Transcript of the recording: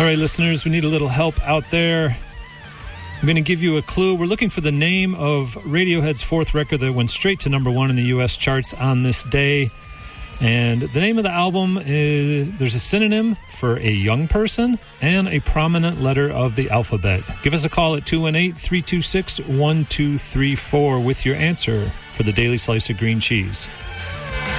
All right, listeners, we need a little help out there. I'm going to give you a clue. We're looking for the name of Radiohead's fourth record that went straight to number one in the U.S. charts on this day. And the name of the album is, there's a synonym for a young person and a prominent letter of the alphabet. Give us a call at 218-326-1234 with your answer for the Daily Slice of Green Cheese.